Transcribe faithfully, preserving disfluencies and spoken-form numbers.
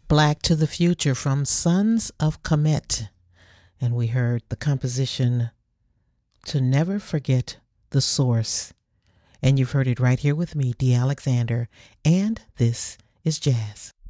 Black to the Future from Sons of Kemet. And we heard the composition To Never Forget the Source. And you've heard it right here with me, Dee Alexander. And this is Jazz.